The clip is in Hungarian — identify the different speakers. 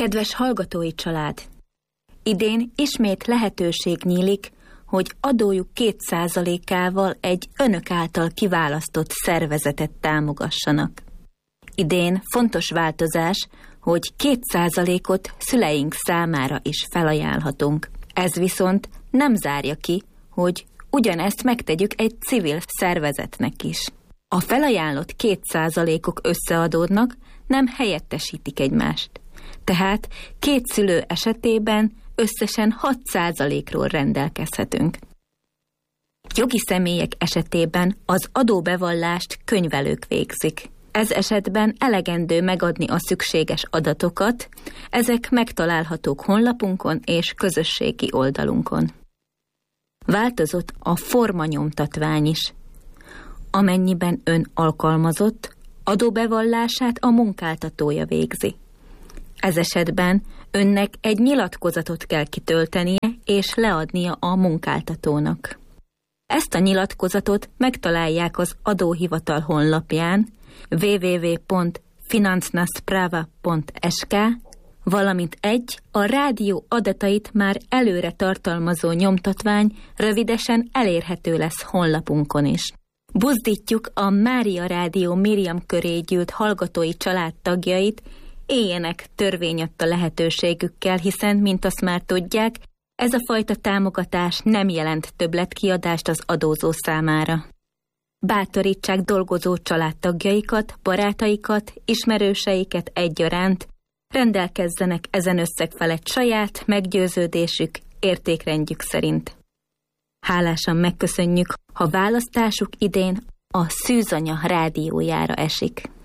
Speaker 1: Kedves hallgatói család! Idén ismét lehetőség nyílik, hogy adójuk 2%-ával egy önök által kiválasztott szervezetet támogassanak. Idén fontos változás, hogy 2%-ot szüleink számára is felajánlhatunk. Ez viszont nem zárja ki, hogy ugyanezt megtegyük egy civil szervezetnek is. A felajánlott 2%-ok összeadódnak, nem helyettesítik egymást. Tehát 2 szülő esetében összesen 6%-ról rendelkezhetünk. Jogi személyek esetében az adóbevallást könyvelők végzik. Ez esetben elegendő megadni a szükséges adatokat, ezek megtalálhatók honlapunkon és közösségi oldalunkon. Változott a formanyomtatvány is. Amennyiben ön alkalmazott, adóbevallását a munkáltatója végzi. Ez esetben önnek egy nyilatkozatot kell kitöltenie és leadnia a munkáltatónak. Ezt a nyilatkozatot megtalálják az adóhivatal honlapján www.finansnasprava.sk, valamint a rádió adatait már előre tartalmazó nyomtatvány rövidesen elérhető lesz honlapunkon is. Buzdítjuk a Mária Rádió Miriam köré gyűlt hallgatói családtagjait, éljenek törvényadta lehetőségükkel, hiszen, mint azt már tudják, ez a fajta támogatás nem jelent többletkiadást az adózó számára. Bátorítsák dolgozó családtagjaikat, barátaikat, ismerőseiket egyaránt, rendelkezzenek ezen összeg felett saját meggyőződésük, értékrendjük szerint. Hálásan megköszönjük, ha választásuk idén a Szűzanya rádiójára esik.